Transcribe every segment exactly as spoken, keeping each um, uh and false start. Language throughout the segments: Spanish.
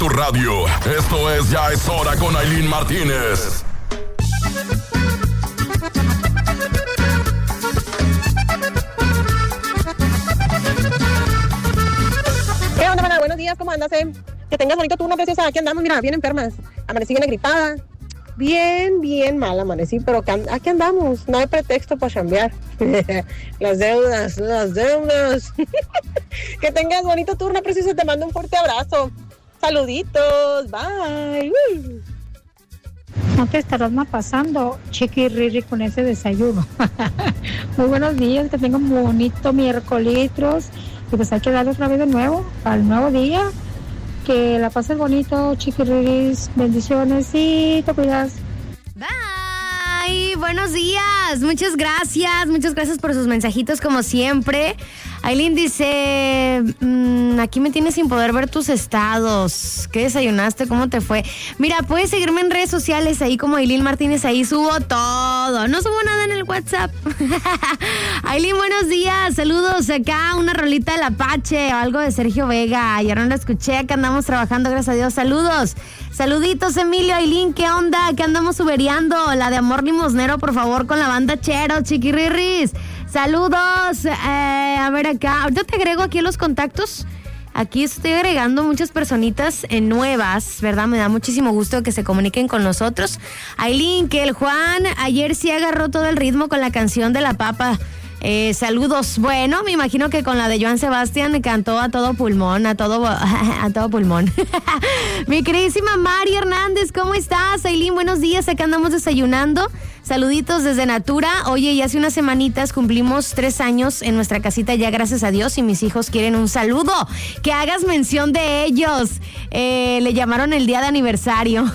tu radio. Esto es Ya es Hora con Ailín Martínez. ¿Qué onda, mana? Buenos días, ¿cómo andas, eh? Que tengas bonito turno, preciosa. Aquí andamos, mira, bien enfermas. Amanecí bien gripada. Bien, bien mal amanecí, pero aquí andamos. No hay pretexto para chambear. Las deudas, las deudas. Que tengas bonito turno, preciosa. Te mando un fuerte abrazo. Saluditos, bye. No te estarás más pasando, Chiqui Riri, con ese desayuno. Muy buenos días, que tengan un bonito miércoles. Y pues hay que darle otra vez de nuevo, al nuevo día. Que la pases bonito, Chiqui Riri. Bendiciones y te cuidas. Bye, buenos días. Muchas gracias, muchas gracias por sus mensajitos como siempre. Ailín dice, mmm, aquí me tienes sin poder ver tus estados. ¿Qué desayunaste? ¿Cómo te fue? Mira, puedes seguirme en redes sociales ahí como Ailín Martínez, ahí subo todo. No subo nada en el WhatsApp. Ailín, buenos días. Saludos acá, una rolita del Apache o algo de Sergio Vega. Ayer no la escuché, acá andamos trabajando, gracias a Dios. Saludos. Saluditos, Emilio, Ailín, ¿qué onda? ¿Qué andamos ubereando? La de Amor Limosnero, por favor, con la banda Chero, Chiquirrirris. Saludos, eh, a ver acá, ahorita te agrego aquí en los contactos, aquí estoy agregando muchas personitas eh, nuevas, ¿verdad? Me da muchísimo gusto que se comuniquen con nosotros. Ailín, que el Juan ayer sí agarró todo el ritmo con la canción de La Papa. Eh, saludos. Bueno, me imagino que con la de Joan Sebastián cantó a todo pulmón, a todo a todo pulmón. Mi queridísima Mari Hernández, ¿cómo estás? Ailín, buenos días, acá andamos desayunando. Saluditos desde Natura. Oye, y hace unas semanitas cumplimos tres años en nuestra casita ya, gracias a Dios, y mis hijos quieren un saludo. Que hagas mención de ellos. Eh, le llamaron el día de aniversario.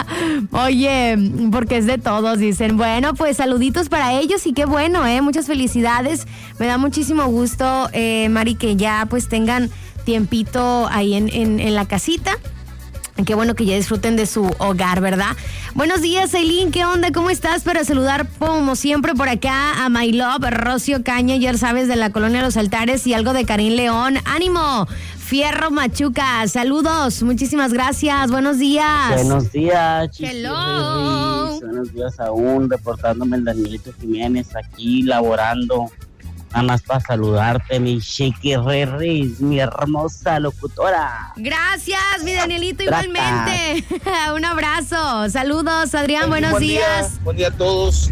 Oye, porque es de todos, dicen. Bueno, pues saluditos para ellos y qué bueno, ¿eh? Muchas felicidades. Me da muchísimo gusto, eh, Mari, que ya pues tengan tiempito ahí en, en, en la casita. Qué bueno que ya disfruten de su hogar, ¿verdad? Buenos días, Ailín, ¿qué onda? ¿Cómo estás? Para saludar, como siempre, por acá a My Love, Rocio Caña, ya sabes, de la Colonia Los Altares, y algo de Karim León. ¡Ánimo! Fierro Machuca, saludos, muchísimas gracias, buenos días. Buenos días, chicos. Hello. Buenos días aún, reportándome el Danielito Jiménez aquí, laborando. Nada más para saludarte, mi Chiqui Riri, mi hermosa locutora. Gracias, mi Danielito, Trata. igualmente. Un abrazo. Saludos, Adrián, buenos buen días. Día, buen día a todos.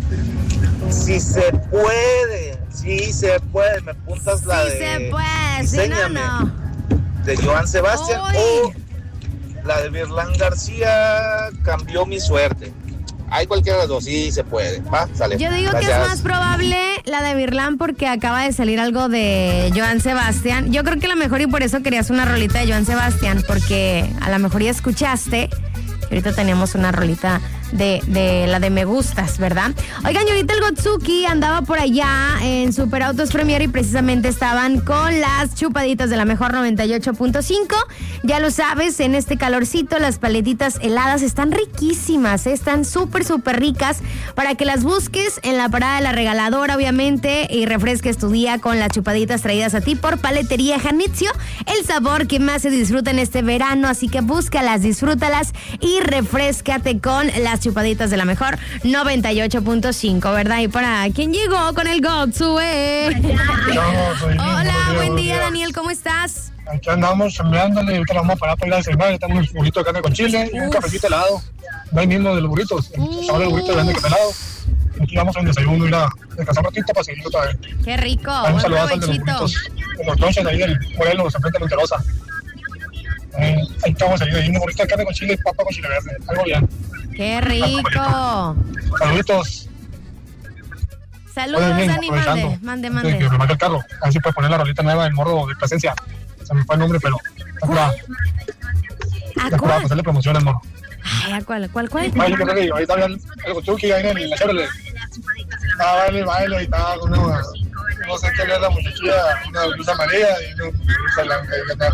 Si se puede, si se puede, me apuntas la Sí de... se puede, si no, Enséñame, no. de Joan Sebastián, Uy. o la de Virlán García, Cambió mi suerte. Hay cualquiera de las dos, sí se puede. Va, sale. Yo digo Gracias. que es más probable la de Virlán porque acaba de salir algo de Joan Sebastián. Yo creo que la mejor, y por eso querías una rolita de Joan Sebastián, porque a lo mejor ya escuchaste. Ahorita teníamos una rolita de, de la de Me Gustas, ¿verdad? Oigan, y ahorita el Gotsuki andaba por allá en Superautos Premier y precisamente estaban con las chupaditas de la mejor noventa y ocho punto cinco. Ya lo sabes, en este calorcito las paletitas heladas están riquísimas, ¿eh? Están súper, súper ricas para que las busques en la parada de la regaladora, obviamente, y refresques tu día con las chupaditas traídas a ti por Paletería Janitzio, el sabor que más se disfruta en este verano, así que búscalas, disfrútalas y refréscate con las chupaditas de la mejor noventa y ocho punto cinco, ¿verdad? Y para quien llegó con el Gotsu, eh. Hola, buen día, Daniel, ¿cómo estás? Aquí andamos chambeándole, ahorita la vamos a parar para ir a desayunar, estamos un burrito de carne con chile y un cafecito helado. No hay mismo de los burritos, el sabor del burrito grande que pelado. Aquí vamos a un desayuno, ir a descansar un ratito para seguir otra vez. Qué rico, Vamos buen a saludar al de los provechito. burritos, de los lonches ahí del Morelos, enfrente de Monterosa. Eh, ahí vamos a salir de ahí, un burrito de carne con chile y papa con chile verde, algo bien. Qué rico. Saluditos. Saludos, Oye, bien, Dani, mande, aprovechando, mande, antes de mande. que me marque el carro, a ver si puede poner la rolita nueva del morro de presencia. Se me fue el nombre, pero está curada. ¿A Está curada, cuál? para hacerle promoción al morro. Ay, ¿a cuál, cuál, cuál? Baile, que rey, ahí está bien el Gotsuki, ahí en la Chevrolet. Ah, baile, baile, ahí está con una, no sé qué es la muchachilla, una blusa amarilla y una blusa blanca. Y que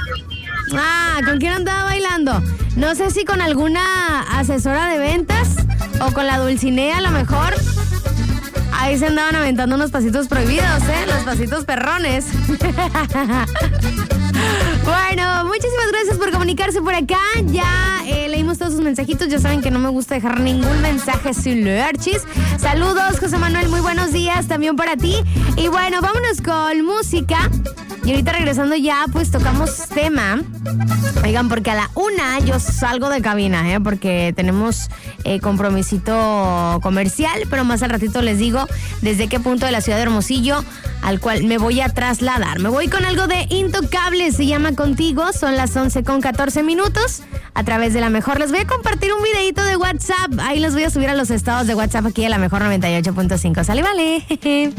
Ah, ¿con quién andaba bailando? No sé si con alguna asesora de ventas o con la Dulcinea, a lo mejor. Ahí se andaban aventando unos pasitos prohibidos, ¿eh? Los pasitos perrones. Bueno. bueno, muchísimas gracias por comunicarse por acá. Ya eh, leímos todos sus mensajitos. Ya saben que no me gusta dejar ningún mensaje sin leer, chis. Saludos, José Manuel, muy buenos días también para ti. Y bueno, vámonos con música. Y ahorita regresando ya, pues tocamos tema. Oigan, porque a la una yo salgo de cabina, ¿eh? Porque tenemos eh, compromisito comercial, pero más al ratito les digo desde qué punto de la ciudad de Hermosillo al cual me voy a trasladar. Me voy con algo de Intocable, se llama Contigo, son las once con catorce minutos. A través de La Mejor les voy a compartir un videito de WhatsApp. Ahí los voy a subir a los estados de WhatsApp aquí a La Mejor noventa y ocho punto cinco. ¿Sale? Vale.